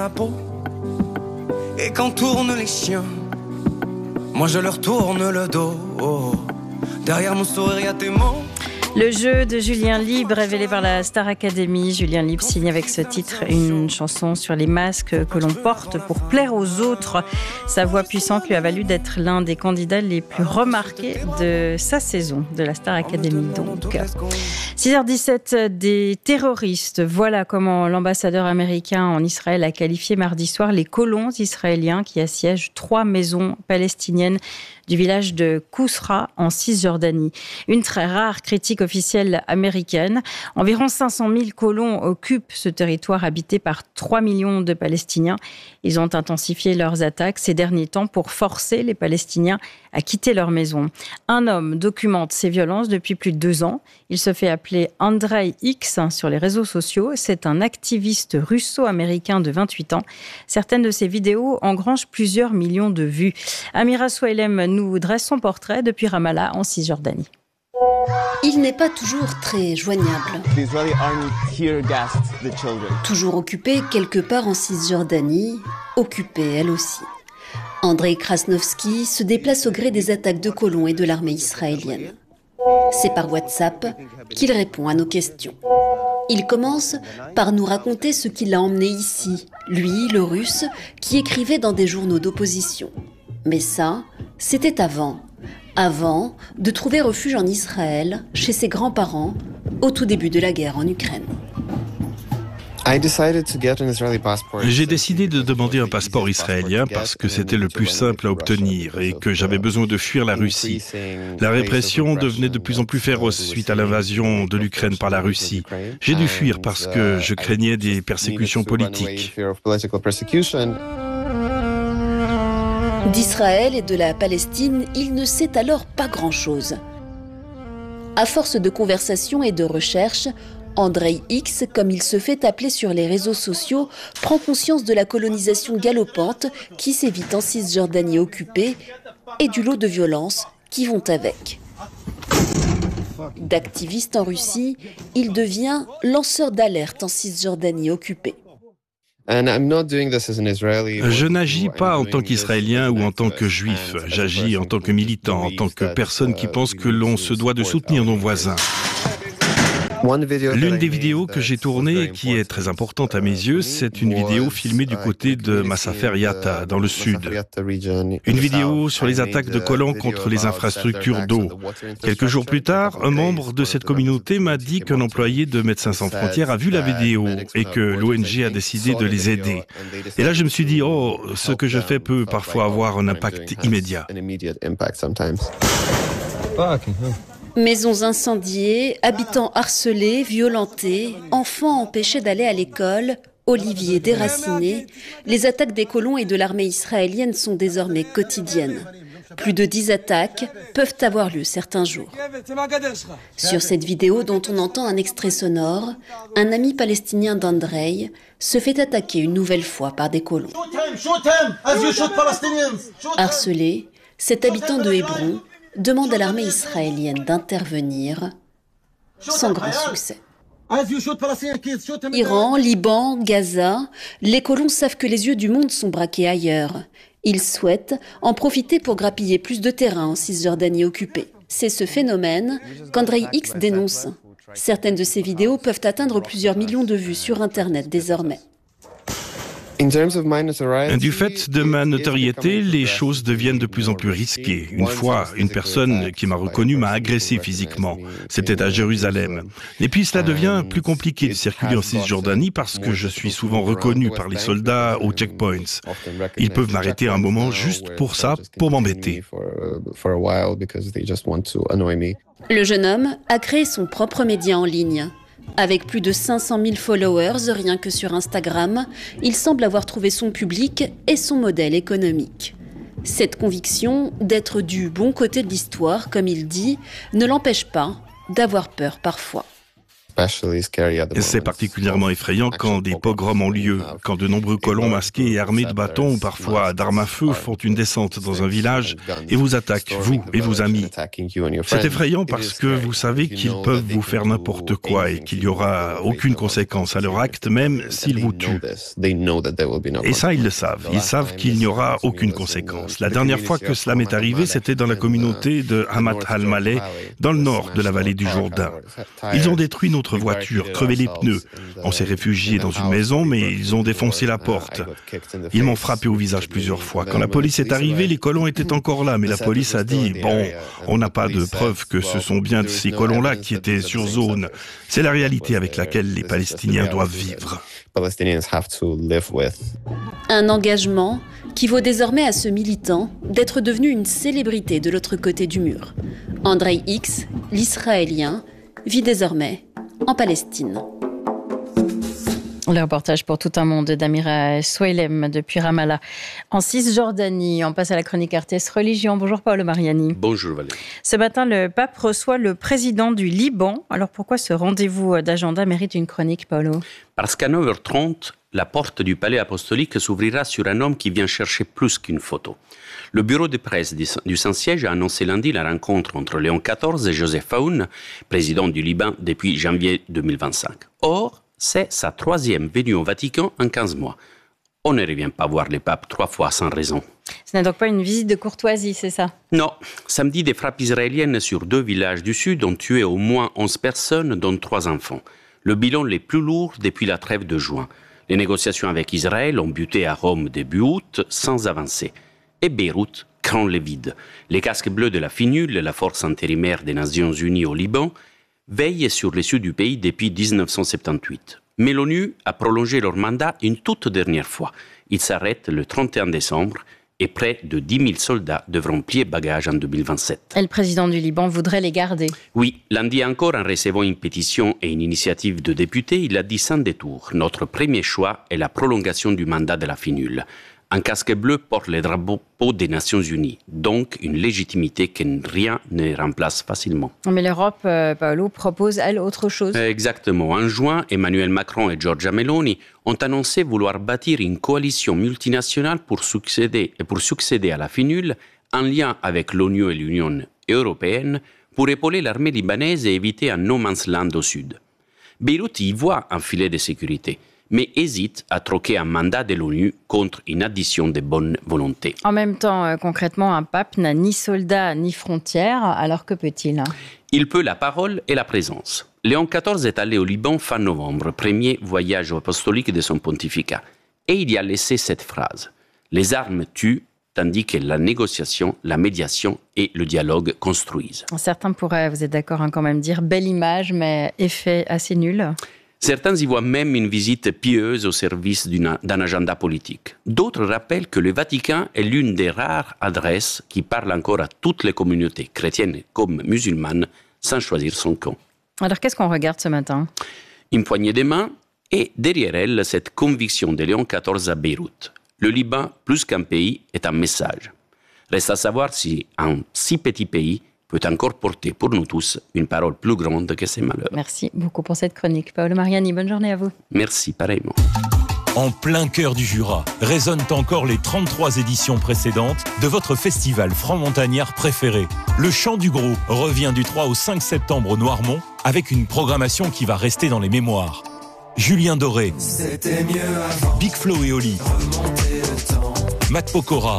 la peau. Et quand tournent les chiens, moi je leur tourne le dos. Derrière mon sourire y a tes mots. Le jeu de Julien Libre, révélé par la Star Academy. Julien Libre signe avec ce titre une chanson sur les masques que l'on porte pour plaire aux autres. Sa voix puissante lui a valu d'être l'un des candidats les plus remarqués de sa saison de la Star Academy. Donc, 6h17, des terroristes. Voilà comment l'ambassadeur américain en Israël a qualifié mardi soir les colons israéliens qui assiègent 3 maisons palestiniennes du village de Kousra en Cisjordanie. Une très rare critique officielle américaine. Environ 500 000 colons occupent ce territoire habité par 3 millions de Palestiniens. Ils ont intensifié leurs attaques ces derniers temps pour forcer les Palestiniens à quitter leur maison. Un homme documente ces violences depuis plus de 2 ans. Il se fait appeler Andrei X sur les réseaux sociaux. C'est un activiste russo-américain de 28 ans. Certaines de ses vidéos engrangent plusieurs millions de vues. Amira Souailem nous dresse son portrait depuis Ramallah en Cisjordanie. Il n'est pas toujours très joignable. Toujours occupé quelque part en Cisjordanie, occupée elle aussi. Andrei Krasnovski se déplace au gré des attaques de colons et de l'armée israélienne. C'est par WhatsApp qu'il répond à nos questions. Il commence par nous raconter ce qui l'a emmené ici, lui, le Russe, qui écrivait dans des journaux d'opposition. Mais ça, c'était avant de trouver refuge en Israël, chez ses grands-parents, au tout début de la guerre en Ukraine. J'ai décidé de demander un passeport israélien parce que c'était le plus simple à obtenir et que j'avais besoin de fuir la Russie. La répression devenait de plus en plus féroce suite à l'invasion de l'Ukraine par la Russie. J'ai dû fuir parce que je craignais des persécutions politiques. D'Israël et de la Palestine, il ne sait alors pas grand-chose. À force de conversations et de recherches, Andrei X, comme il se fait appeler sur les réseaux sociaux, prend conscience de la colonisation galopante qui sévit en Cisjordanie occupée et du lot de violences qui vont avec. D'activiste en Russie, il devient lanceur d'alerte en Cisjordanie occupée. Je n'agis pas en tant qu'Israélien ou en tant que Juif. J'agis en tant que militant, en tant que personne qui pense que l'on se doit de soutenir nos voisins. L'une des vidéos que j'ai tournées, qui est très importante à mes yeux, c'est une vidéo filmée du côté de Masafer Yatta, dans le sud. Une vidéo sur les attaques de colons contre les infrastructures d'eau. Quelques jours plus tard, un membre de cette communauté m'a dit qu'un employé de Médecins sans frontières a vu la vidéo et que l'ONG a décidé de les aider. Et là, je me suis dit, ce que je fais peut parfois avoir un impact immédiat. Maisons incendiées, habitants harcelés, violentés, enfants empêchés d'aller à l'école, oliviers déracinés, les attaques des colons et de l'armée israélienne sont désormais quotidiennes. Plus de 10 attaques peuvent avoir lieu certains jours. Sur cette vidéo dont on entend un extrait sonore, un ami palestinien d'Andrei se fait attaquer une nouvelle fois par des colons. Harcelé, cet habitant de Hébron demande à l'armée israélienne d'intervenir sans grand succès. Iran, Liban, Gaza, les colons savent que les yeux du monde sont braqués ailleurs. Ils souhaitent en profiter pour grappiller plus de terrain en Cisjordanie occupée. C'est ce phénomène qu'Andrei X dénonce. Certaines de ces vidéos peuvent atteindre plusieurs millions de vues sur Internet désormais. Du fait de ma notoriété, les choses deviennent de plus en plus risquées. Une fois, une personne qui m'a reconnu m'a agressé physiquement. C'était à Jérusalem. Et puis cela devient plus compliqué de circuler en Cisjordanie parce que je suis souvent reconnu par les soldats aux checkpoints. Ils peuvent m'arrêter un moment juste pour ça, pour m'embêter. Le jeune homme a créé son propre média en ligne. Avec plus de 500 000 followers, rien que sur Instagram, il semble avoir trouvé son public et son modèle économique. Cette conviction d'être du bon côté de l'histoire, comme il dit, ne l'empêche pas d'avoir peur parfois. C'est particulièrement effrayant quand des pogroms ont lieu, quand de nombreux colons masqués et armés de bâtons ou parfois d'armes à feu font une descente dans un village et vous attaquent, vous et vos amis. C'est effrayant parce que vous savez qu'ils peuvent vous faire n'importe quoi et qu'il n'y aura aucune conséquence à leur acte, même s'ils vous tuent. Et ça, ils le savent. Ils savent qu'il n'y aura aucune conséquence. La dernière fois que cela m'est arrivé, c'était dans la communauté de Hamad al-Maleh, dans le nord de la vallée du Jourdain. Ils ont détruit notre voiture, crevé les pneus. On s'est réfugié dans une maison, mais ils ont défoncé la porte. Ils m'ont frappé au visage plusieurs fois. Quand la police est arrivée, les colons étaient encore là, mais la police a dit « Bon, on n'a pas de preuves que ce sont bien ces colons-là qui étaient sur zone. » C'est la réalité avec laquelle les Palestiniens doivent vivre. Un engagement qui vaut désormais à ce militant d'être devenu une célébrité de l'autre côté du mur. Andrei X, l'Israélien, vit désormais en Palestine. Le reportage pour tout un monde d'Amira Soueilem depuis Ramallah. En Cisjordanie, on passe à la chronique RTS Religion. Bonjour Paolo Mariani. Bonjour Valérie. Ce matin, le pape reçoit le président du Liban. Alors pourquoi ce rendez-vous d'agenda mérite une chronique, Paolo ? Parce qu'à 9h30, la porte du palais apostolique s'ouvrira sur un homme qui vient chercher plus qu'une photo. Le bureau de presse du Saint-Siège a annoncé lundi la rencontre entre Léon XIV et Joseph Aoun, président du Liban depuis janvier 2025. Or, c'est sa 3e venue au Vatican en 15 mois. On ne revient pas voir les papes 3 fois sans raison. Ce n'est donc pas une visite de courtoisie, c'est ça ? Non. Samedi, des frappes israéliennes sur 2 villages du Sud ont tué au moins 11 personnes, dont 3 enfants. Le bilan le plus lourd depuis la trêve de juin. Les négociations avec Israël ont buté à Rome début août sans avancer. Et Beyrouth craint le vide. Les casques bleus de la FINUL, la force intérimaire des Nations Unies au Liban, veillent sur les sud du pays depuis 1978. Mais l'ONU a prolongé leur mandat une toute dernière fois. Il s'arrête le 31 décembre et près de 10 000 soldats devront plier bagages en 2027. Et le président du Liban voudrait les garder. Oui, lundi encore, en recevant une pétition et une initiative de députés, il a dit sans détour. Notre premier choix est la prolongation du mandat de la FINUL. Un casque bleu porte les drapeaux des Nations Unies, donc une légitimité que rien ne remplace facilement. Mais l'Europe, Paolo, propose, elle, autre chose. Exactement. En juin, Emmanuel Macron et Giorgia Meloni ont annoncé vouloir bâtir une coalition multinationale pour succéder à la FINUL, en lien avec l'ONU et l'Union européenne, pour épauler l'armée libanaise et éviter un no man's land au sud. Beyrouth y voit un filet de sécurité, mais hésite à troquer un mandat de l'ONU contre une addition de bonne volonté. En même temps, concrètement, un pape n'a ni soldats ni frontières, alors que peut-il ? Il peut la parole et la présence. Léon XIV est allé au Liban fin novembre, premier voyage apostolique de son pontificat. Et il y a laissé cette phrase. « Les armes tuent, tandis que la négociation, la médiation et le dialogue construisent. » Certains pourraient, vous êtes d'accord, quand même dire belle image, mais effet assez nul. Certains y voient même une visite pieuse au service d'un agenda politique. D'autres rappellent que le Vatican est l'une des rares adresses qui parle encore à toutes les communautés, chrétiennes comme musulmanes, sans choisir son camp. Alors qu'est-ce qu'on regarde ce matin ? Une poignée de main et derrière elle, cette conviction de Léon XIV à Beyrouth. Le Liban, plus qu'un pays, est un message. Reste à savoir si un si petit pays peut encore porter pour nous tous une parole plus grande que ses malheurs. Merci beaucoup pour cette chronique. Paolo Mariani, bonne journée à vous. Merci, pareillement. En plein cœur du Jura, résonnent encore les 33 éditions précédentes de votre festival franc-montagnard préféré. Le Chant du Gros revient du 3 au 5 septembre au Noirmont avec une programmation qui va rester dans les mémoires. Julien Doré, Big Flo et Oli, Matt Pokora,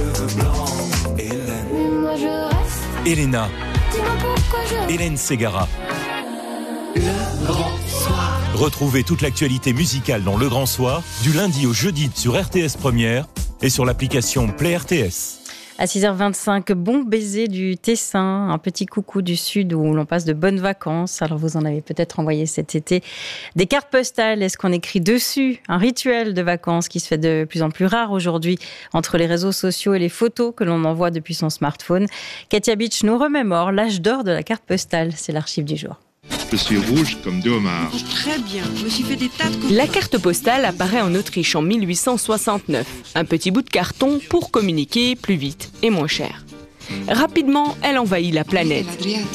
Elena, Hélène Ségara. Le Grand Soir. Retrouvez toute l'actualité musicale dans Le Grand Soir, du lundi au jeudi sur RTS Première et sur l'application Play RTS. À 6h25, bon baiser du Tessin, un petit coucou du Sud où l'on passe de bonnes vacances. Alors vous en avez peut-être envoyé cet été des cartes postales. Est-ce qu'on écrit dessus un rituel de vacances qui se fait de plus en plus rare aujourd'hui entre les réseaux sociaux et les photos que l'on envoie depuis son smartphone. Katia Beach nous remémore l'âge d'or de la carte postale. C'est l'archive du jour. Je suis rouge comme deux homards. Très bien, je me suis fait des tas de... La carte postale apparaît en Autriche en 1869. Un petit bout de carton pour communiquer plus vite et moins cher. Rapidement, elle envahit la planète.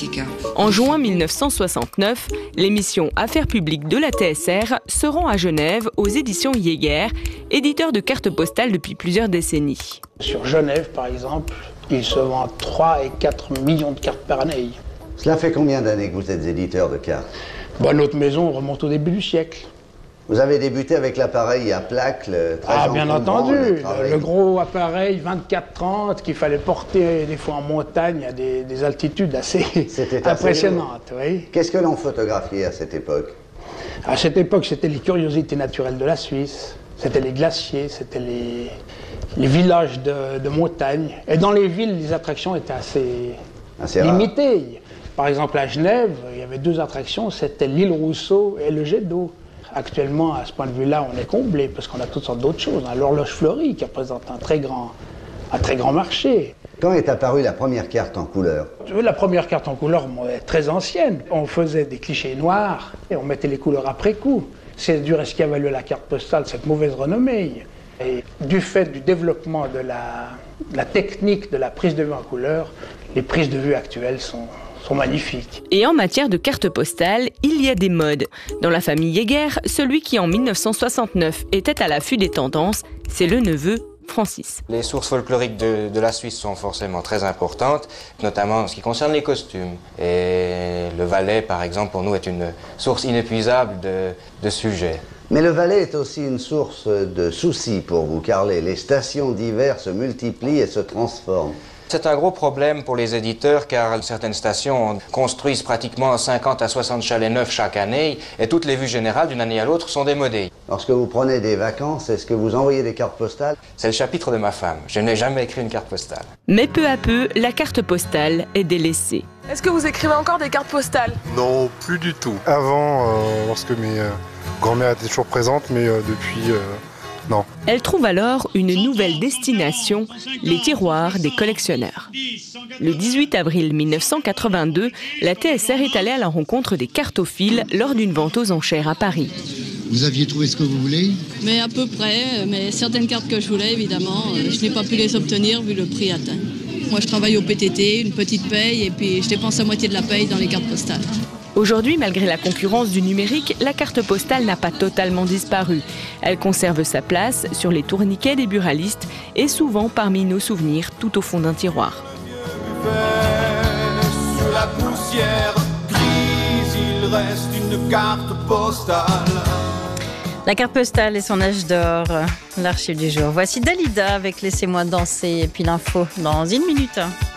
En juin 1969, l'émission Affaires publiques de la TSR se rend à Genève aux éditions Jäger, éditeur de cartes postales depuis plusieurs décennies. Sur Genève, par exemple, il se vend 3 et 4 millions de cartes par année. Cela fait combien d'années que vous êtes éditeur de cartes ? Notre maison remonte au début du siècle. Vous avez débuté avec l'appareil à plaque, le très bien entendu, le gros appareil 24-30 qu'il fallait porter des fois en montagne à des altitudes assez impressionnantes. Oui. Qu'est-ce que l'on photographiait à cette époque ? À cette époque, c'était les curiosités naturelles de la Suisse, c'était les glaciers, c'était les villages de montagne. Et dans les villes, les attractions étaient assez limitées. Par exemple, à Genève, il y avait 2 attractions, c'était l'île Rousseau et le jet d'eau. Actuellement, à ce point de vue-là, on est comblé parce qu'on a toutes sortes d'autres choses. L'horloge fleurie qui représente un très grand marché. Quand est apparue la première carte en couleur ? La première carte en couleur est très ancienne. On faisait des clichés noirs et on mettait les couleurs après coup. C'est du reste qui a valu à la carte postale cette mauvaise renommée. Et du fait du développement de la technique de la prise de vue en couleur, les prises de vue actuelles sont magnifiques. Et en matière de cartes postales, il y a des modes. Dans la famille Jäger, celui qui en 1969 était à l'affût des tendances, c'est le neveu Francis. Les sources folkloriques de la Suisse sont forcément très importantes, notamment en ce qui concerne les costumes. Et le Valais, par exemple, pour nous, est une source inépuisable de sujets. Mais le Valais est aussi une source de soucis pour vous, car les stations d'hiver se multiplient et se transforment. C'est un gros problème pour les éditeurs car certaines stations construisent pratiquement 50 à 60 chalets neufs chaque année et toutes les vues générales d'une année à l'autre sont démodées. Lorsque vous prenez des vacances, est-ce que vous envoyez des cartes postales ? C'est le chapitre de ma femme. Je n'ai jamais écrit une carte postale. Mais peu à peu, la carte postale est délaissée. Est-ce que vous écrivez encore des cartes postales ? Non, plus du tout. Avant, lorsque mes grand-mères étaient toujours présentes, mais depuis... non. Elle trouve alors une nouvelle destination, les tiroirs des collectionneurs. Le 18 avril 1982, la TSR est allée à la rencontre des cartophiles lors d'une vente aux enchères à Paris. Vous aviez trouvé ce que vous voulez ? Mais à peu près, mais certaines cartes que je voulais, évidemment, je n'ai pas pu les obtenir vu le prix atteint. Moi, je travaille au PTT, une petite paye, et puis je dépense la moitié de la paye dans les cartes postales. Aujourd'hui, malgré la concurrence du numérique, la carte postale n'a pas totalement disparu. Elle conserve sa place sur les tourniquets des buralistes et souvent parmi nos souvenirs tout au fond d'un tiroir. Sur la poussière grise, il reste une carte postale. La carte postale et son âge d'or, l'archive du jour. Voici Dalida avec Laissez-moi danser et puis l'info dans 1 minute.